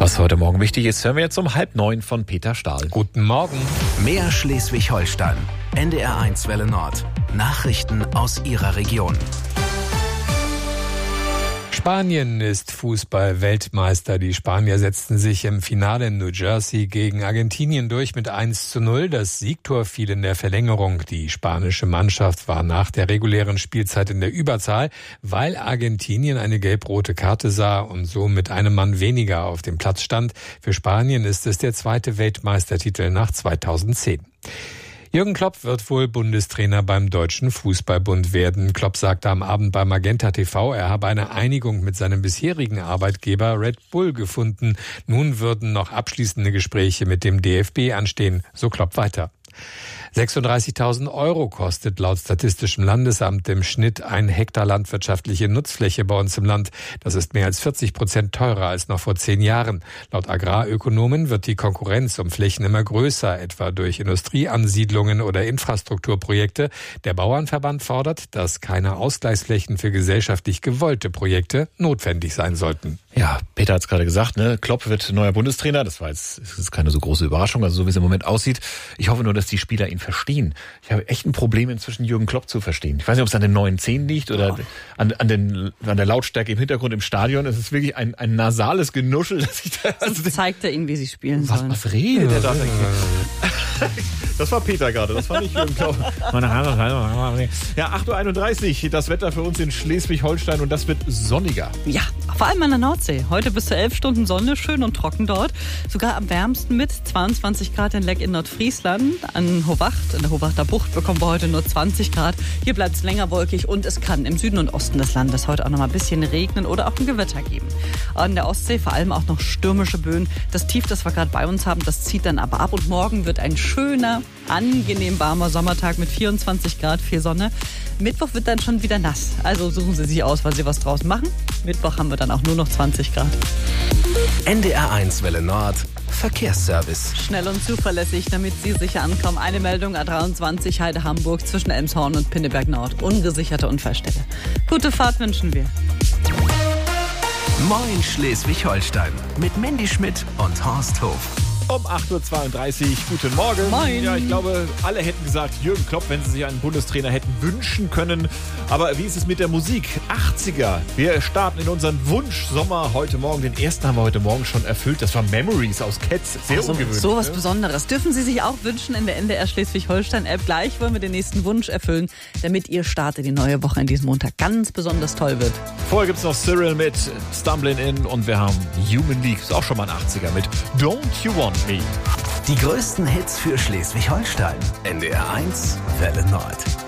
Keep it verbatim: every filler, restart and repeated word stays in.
Was heute Morgen wichtig ist, hören wir jetzt um halb neun von Peter Stahl. Guten Morgen. Mehr Schleswig-Holstein. N D R eins Welle Nord. Nachrichten aus Ihrer Region. Spanien ist Fußball-Weltmeister. Die Spanier setzten sich im Finale in New Jersey gegen Argentinien durch mit eins zu null. Das Siegtor fiel in der Verlängerung. Die spanische Mannschaft war nach der regulären Spielzeit in der Überzahl, weil Argentinien eine gelb-rote Karte sah und so mit einem Mann weniger auf dem Platz stand. Für Spanien ist es der zweite Weltmeistertitel nach zweitausendzehn. Jürgen Klopp wird wohl Bundestrainer beim Deutschen Fußballbund werden. Klopp sagte am Abend bei Magenta T V, er habe eine Einigung mit seinem bisherigen Arbeitgeber Red Bull gefunden. Nun würden noch abschließende Gespräche mit dem D F B anstehen, so Klopp weiter. sechsunddreißigtausend Euro kostet laut Statistischem Landesamt im Schnitt ein Hektar landwirtschaftliche Nutzfläche bei uns im Land. Das ist mehr als vierzig Prozent teurer als noch vor zehn Jahren. Laut Agrarökonomen wird die Konkurrenz um Flächen immer größer, etwa durch Industrieansiedlungen oder Infrastrukturprojekte. Der Bauernverband fordert, dass keine Ausgleichsflächen für gesellschaftlich gewollte Projekte notwendig sein sollten. Ja, Peter hat es gerade gesagt, ne? Klopp wird neuer Bundestrainer. Das war jetzt das ist keine so große Überraschung, also so wie es im Moment aussieht. Ich hoffe nur, dass die Spieler ihn verstehen. Ich habe echt ein Problem, inzwischen Jürgen Klopp zu verstehen. Ich weiß nicht, ob es an den neuen Zähnen liegt oder oh. an, an, den, an der Lautstärke im Hintergrund im Stadion. Es ist wirklich ein, ein nasales Genuschel. Dass ich da, also das zeigt er ihnen, wie sie spielen was, sollen. Was redet er da? Das war Peter gerade, das war nicht Jürgen Klopp. Ja, acht Uhr einunddreißig, das Wetter für uns in Schleswig-Holstein und das wird sonniger. Ja, vor allem an der Nordsee. Heute bis zu elf Stunden Sonne, schön und trocken dort. Sogar am wärmsten mit zweiundzwanzig Grad in Leck in Nordfriesland. An Hovacht, in der Hovachter Bucht bekommen wir heute nur zwanzig Grad. Hier bleibt es länger wolkig und es kann im Süden und Osten des Landes heute auch noch mal ein bisschen regnen oder auch ein Gewitter geben. An der Ostsee vor allem auch noch stürmische Böen. Das Tief, das wir gerade bei uns haben, das zieht dann aber ab und morgen wird ein schöner, angenehm warmer Sommertag mit vierundzwanzig Grad, viel Sonne. Mittwoch wird dann schon wieder nass. Also suchen Sie sich aus, weil Sie was draußen machen. Mittwoch haben wir dann auch nur noch zwanzig Grad. N D R eins Welle Nord. Verkehrsservice. Schnell und zuverlässig, damit Sie sicher ankommen. Eine Meldung, A dreiundzwanzig Heide Hamburg zwischen Elmshorn und Pinneberg Nord. Ungesicherte Unfallstelle. Gute Fahrt wünschen wir. Moin Schleswig-Holstein mit Mandy Schmidt und Horst Hof. Um acht Uhr zweiunddreißig, guten Morgen. Moin. Ja, ich glaube, alle hätten gesagt, Jürgen Klopp, wenn sie sich einen Bundestrainer hätten wünschen können. Aber wie ist es mit der Musik? achtziger. Wir starten in unseren Wunschsommer heute Morgen. Den ersten haben wir heute Morgen schon erfüllt. Das war Memories aus Cats. Sehr also, ungewöhnlich. So was ne? Besonderes. Dürfen Sie sich auch wünschen in der N D R Schleswig-Holstein-App. Gleich wollen wir den nächsten Wunsch erfüllen, damit Ihr Start in die neue Woche in diesem Montag ganz besonders toll wird. Vorher gibt es noch Cyril mit Stumbling In und wir haben Human League. Ist auch schon mal ein achtziger mit Don't You Want Me. Die größten Hits für Schleswig-Holstein. N D R eins Welle Nord.